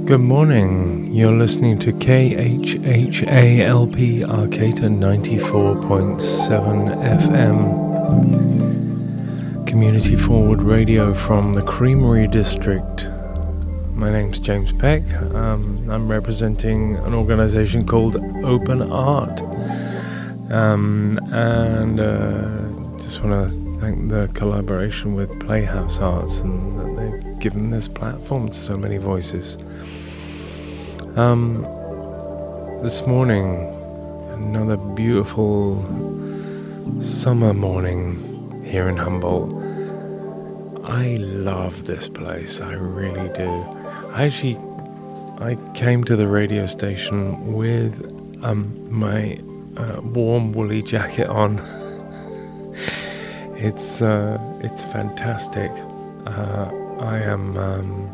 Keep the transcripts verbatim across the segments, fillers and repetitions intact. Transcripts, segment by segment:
Good morning. You're listening to K H H A L P Arcata ninety-four point seven F M. Community Forward Radio from the Creamery District. My name's James Peck. Um, I'm representing an organization called Open Art. Um, and uh, just want to thank the collaboration with Playhouse Arts and that they've given this platform to so many voices. Um, this morning, another beautiful summer morning here in Humboldt. I love this place, I really do. I actually, I came to the radio station with um, my uh, warm woolly jacket on. it's uh, it's fantastic. Uh, I am. Um,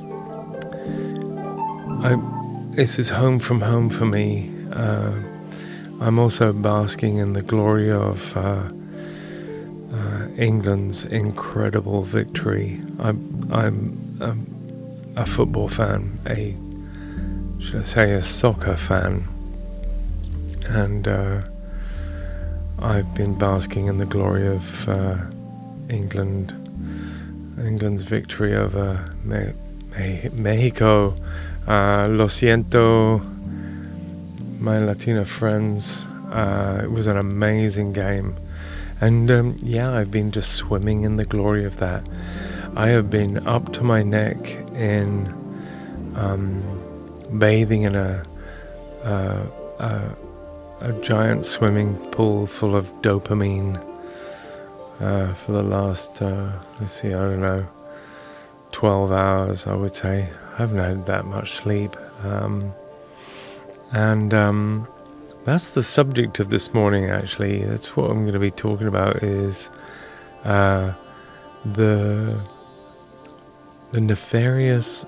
I. This is home from home for me. Uh, I'm also basking in the glory of uh, uh, England's incredible victory. I'm, I'm um, a football fan, a should I say a soccer fan, and uh, I've been basking in the glory of uh, England, England's victory over Me- Me- Mexico. Uh, lo siento, my Latino friends. Uh, it was an amazing game. And um, yeah, I've been just swimming in the glory of that. I have been up to my neck in um, bathing in a, uh, a a giant swimming pool full of dopamine uh, for the last, uh, let's see, I don't know, twelve hours, I would say. I haven't had that much sleep. Um, and um, that's the subject of this morning, actually. That's what I'm going to be talking about is uh, the, the nefarious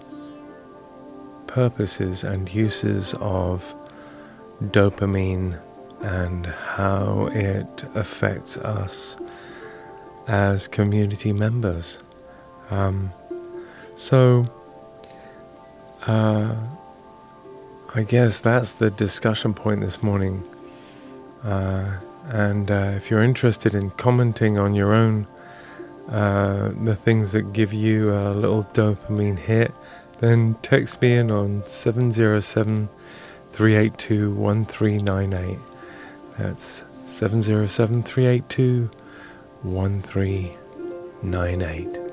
purposes and uses of dopamine and how it affects us as community members. Um, so... Uh, I guess that's the discussion point this morning. Uh, and uh, if you're interested in commenting on your own, uh, the things that give you a little dopamine hit, then text me in on seven zero seven, three eight two, one three nine eight. That's seven zero seven, three eight two, one three nine eight.